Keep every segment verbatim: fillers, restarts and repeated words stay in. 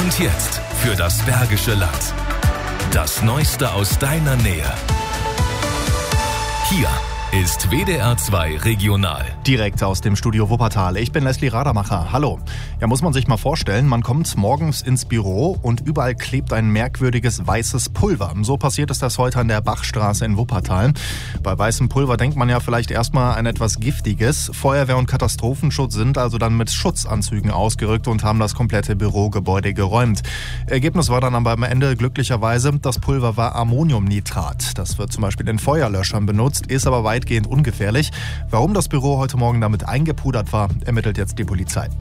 Und jetzt für das Bergische Land. Das Neueste aus deiner Nähe. Hier ist W D R zwei Regional. Direkt aus dem Studio Wuppertal. Ich bin Leslie Radermacher. Hallo. Ja, muss man sich mal vorstellen, man kommt morgens ins Büro und überall klebt ein merkwürdiges weißes Pulver. So passiert ist das heute an der Bachstraße in Wuppertal. Bei weißem Pulver denkt man ja vielleicht erstmal an etwas Giftiges. Feuerwehr und Katastrophenschutz sind also dann mit Schutzanzügen ausgerückt und haben das komplette Bürogebäude geräumt. Ergebnis war dann aber am Ende glücklicherweise, das Pulver war Ammoniumnitrat. Das wird zum Beispiel in Feuerlöschern benutzt, ist aber weitgehend ungefährlich. Warum das Büro heute Morgen damit eingepudert war, ermittelt jetzt die Polizei.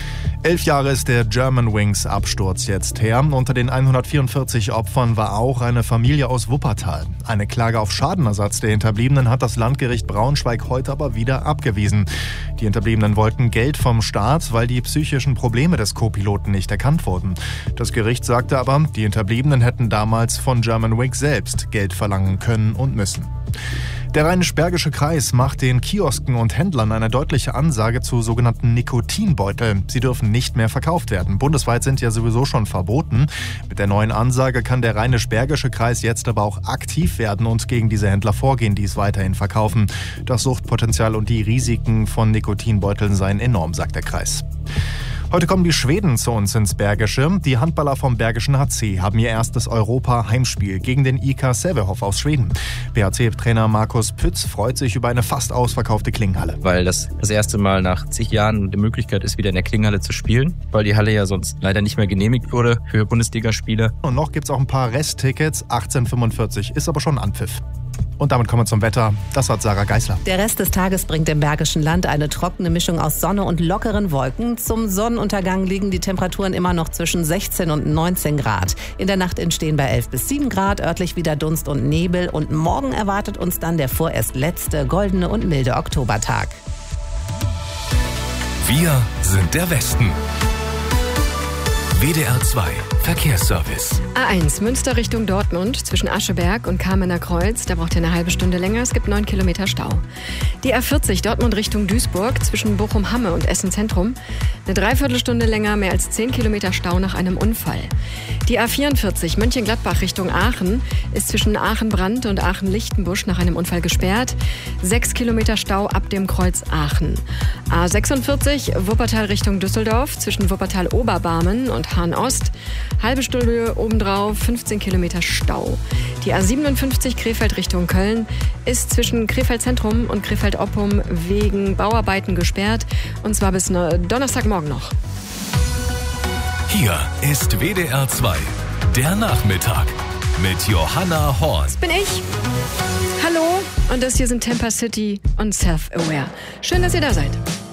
Elf Jahre ist der Germanwings-Absturz jetzt her. Unter den hundertvierundvierzig Opfern war auch eine Familie aus Wuppertal. Eine Klage auf Schadenersatz der Hinterbliebenen hat das Landgericht Braunschweig heute aber wieder abgewiesen. Die Hinterbliebenen wollten Geld vom Staat, weil die psychischen Probleme des Co-Piloten nicht erkannt wurden. Das Gericht sagte aber, die Hinterbliebenen hätten damals von Germanwings selbst Geld verlangen können und müssen. Der Rheinisch-Bergische Kreis macht den Kiosken und Händlern eine deutliche Ansage zu sogenannten Nikotinbeuteln. Sie dürfen nicht mehr verkauft werden. Bundesweit sind ja sowieso schon verboten. Mit der neuen Ansage kann der Rheinisch-Bergische Kreis jetzt aber auch aktiv werden und gegen diese Händler vorgehen, die es weiterhin verkaufen. Das Suchtpotenzial und die Risiken von Nikotinbeuteln seien enorm, sagt der Kreis. Heute kommen die Schweden zu uns ins Bergische. Die Handballer vom Bergischen H C haben ihr erstes Europa-Heimspiel gegen den I K Sävehof aus Schweden. B H C-Trainer Markus Pütz freut sich über eine fast ausverkaufte Klingenhalle. Weil das das erste Mal nach zig Jahren die Möglichkeit ist, wieder in der Klingenhalle zu spielen, weil die Halle ja sonst leider nicht mehr genehmigt wurde für Bundesligaspiele. Und noch gibt es auch ein paar Resttickets. achtzehn Uhr fünfundvierzig ist aber schon Anpfiff. Und damit kommen wir zum Wetter. Das hat Sarah Geisler. Der Rest des Tages bringt im Bergischen Land eine trockene Mischung aus Sonne und lockeren Wolken. Zum Sonnenuntergang liegen die Temperaturen immer noch zwischen sechzehn und neunzehn Grad. In der Nacht entstehen bei elf bis sieben Grad örtlich wieder Dunst und Nebel. Und morgen erwartet uns dann der vorerst letzte goldene und milde Oktobertag. Wir sind der Westen. W D R zwei Verkehrsservice. A eins Münster Richtung Dortmund zwischen Ascheberg und Kamener Kreuz. Da braucht ihr eine halbe Stunde länger. Es gibt neun Kilometer Stau. Die A vierzig Dortmund Richtung Duisburg zwischen Bochum-Hamme und Essen Zentrum. Eine Dreiviertelstunde länger, mehr als zehn Kilometer Stau nach einem Unfall. Die A vierundvierzig Mönchengladbach Richtung Aachen ist zwischen Aachen-Brand und Aachen-Lichtenbusch nach einem Unfall gesperrt. Sechs Kilometer Stau ab dem Kreuz Aachen. A sechsundvierzig Wuppertal Richtung Düsseldorf zwischen Wuppertal-Oberbarmen und Hahn-Ost. Halbe Stunde obendrauf, fünfzehn Kilometer Stau. Die A siebenundfünfzig Krefeld Richtung Köln ist zwischen Krefeld Zentrum und Krefeld Oppum wegen Bauarbeiten gesperrt. Und zwar bis Donnerstagmorgen noch. Hier ist W D R zwei, der Nachmittag mit Johanna Horst. Das bin ich. Hallo und das hier sind Temper City und Self-Aware. Schön, dass ihr da seid.